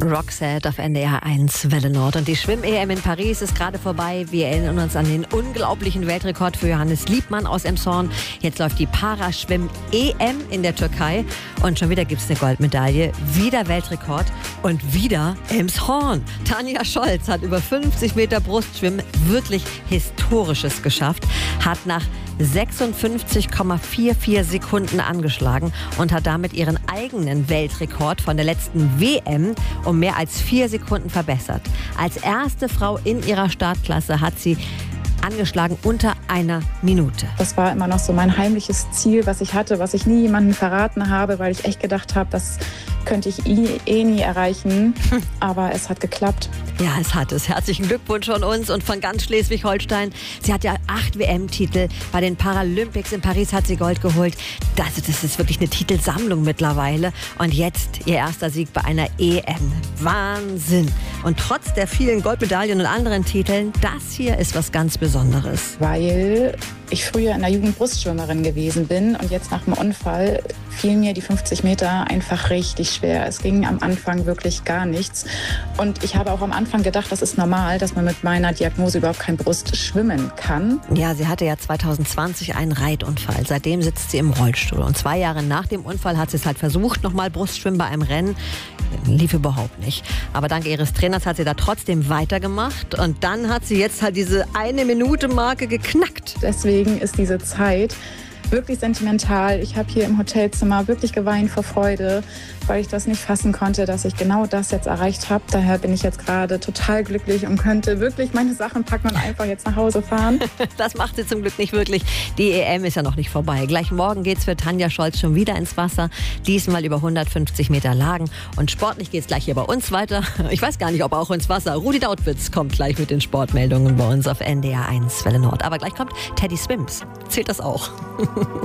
Roxette auf NDR 1 Welle Nord. Und die Schwimm-EM in Paris ist gerade vorbei. Wir erinnern uns an den unglaublichen Weltrekord für Johannes Liebmann aus Emshorn. Jetzt läuft die Paraschwimm-EM in der Türkei. Und schon wieder gibt es eine Goldmedaille. Wieder Weltrekord und wieder Emshorn. Tanja Scholz hat über 50 Meter Brustschwimmen wirklich Historisches geschafft. Hat nach 56,44 Sekunden angeschlagen und hat damit ihren eigenen Weltrekord von der letzten WM um mehr als 4 Sekunden verbessert. Als erste Frau in ihrer Startklasse hat sie angeschlagen unter einer Minute. Das war immer noch so mein heimliches Ziel, was ich hatte, was ich nie jemandem verraten habe, weil ich echt gedacht habe, das könnte ich nie erreichen. Aber es hat geklappt. Ja, es hat es. Herzlichen Glückwunsch von uns und von ganz Schleswig-Holstein. Sie hat ja 8 WM-Titel. Bei den Paralympics in Paris hat sie Gold geholt. Das ist wirklich eine Titelsammlung mittlerweile. Und jetzt ihr erster Sieg bei einer EM. Wahnsinn. Und trotz der vielen Goldmedaillen und anderen Titeln, das hier ist was ganz Besonderes. Weil ich früher in der Jugend Brustschwimmerin gewesen bin und jetzt nach dem Unfall fielen mir die 50 Meter einfach richtig schwer. Es ging am Anfang wirklich gar nichts. Und ich habe auch am Anfang gedacht, das ist normal, dass man mit meiner Diagnose überhaupt kein Brust schwimmen kann. Ja, sie hatte ja 2020 einen Reitunfall. Seitdem sitzt sie im Rollstuhl. Und 2 Jahre nach dem Unfall hat sie es halt versucht, nochmal Brustschwimmen bei einem Rennen. Lief überhaupt nicht. Aber dank ihres Trainers hat sie da trotzdem weitergemacht. Und dann hat sie jetzt halt diese 1-Minute-Marke geknackt. Deswegen ist diese Zeit wirklich sentimental. Ich habe hier im Hotelzimmer wirklich geweint vor Freude, weil ich das nicht fassen konnte, dass ich genau das jetzt erreicht habe. Daher bin ich jetzt gerade total glücklich und könnte wirklich meine Sachen packen und einfach jetzt nach Hause fahren. Das macht sie zum Glück nicht wirklich. Die EM ist ja noch nicht vorbei. Gleich morgen geht's für Tanja Scholz schon wieder ins Wasser. Diesmal über 150 Meter Lagen. Und sportlich geht's gleich hier bei uns weiter. Ich weiß gar nicht, ob auch ins Wasser. Rudi Dautwitz kommt gleich mit den Sportmeldungen bei uns auf NDR 1 Welle Nord. Aber gleich kommt Teddy Swims. Zählt das auch?